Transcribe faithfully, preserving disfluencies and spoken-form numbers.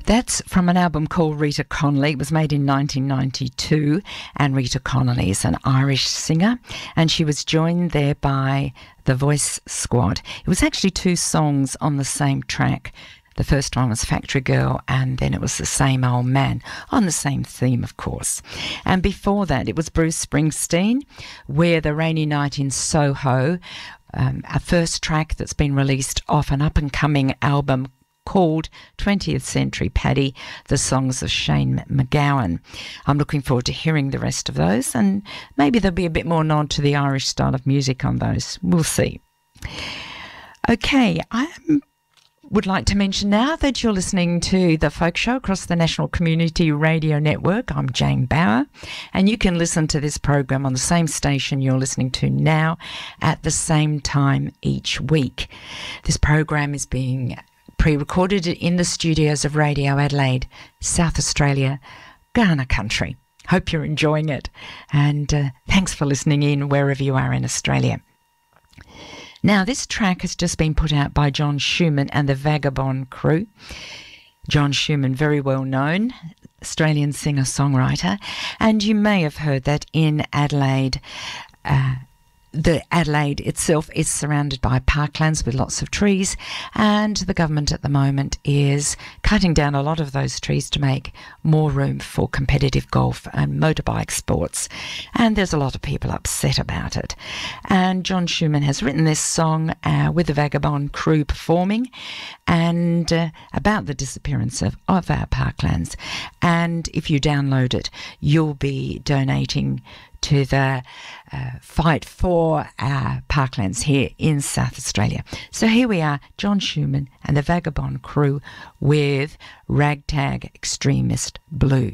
That's from an album called Rita Connolly. It was made in nineteen ninety-two, and Rita Connolly is an Irish singer, and she was joined there by the Voice Squad. It was actually two songs on the same track. The first one was Factory Girl, and then it was The Same Old Man, on the same theme, of course. And before that, it was Bruce Springsteen, Where the Rainy Night in Soho, um, a first track that's been released off an up-and-coming album called twentieth Century Paddy, the songs of Shane MacGowan. I'm looking forward to hearing the rest of those, and maybe there'll be a bit more nod to the Irish style of music on those. We'll see. Okay, I would like to mention now that you're listening to The Folk Show across the National Community Radio Network. I'm Jane Bauer, and you can listen to this program on the same station you're listening to now at the same time each week. This program is being pre-recorded in the studios of Radio Adelaide, South Australia, Ghana country. Hope you're enjoying it, and uh, thanks for listening in wherever you are in Australia. Now, this track has just been put out by John Schumann and the Vagabond Crew. John Schumann, very well known Australian singer-songwriter, and you may have heard that in Adelaide, uh, the Adelaide itself is surrounded by parklands with lots of trees, and the government at the moment is cutting down a lot of those trees to make more room for competitive golf and motorbike sports. And there's a lot of people upset about it. And John Schumann has written this song uh, with the Vagabond Crew performing, and uh, about the disappearance of, of our parklands. And if you download it, you'll be donating to the uh, fight for our parklands here in South Australia. So here we are, John Schumann and the Vagabond Crew with Ragtag Extremist Blue.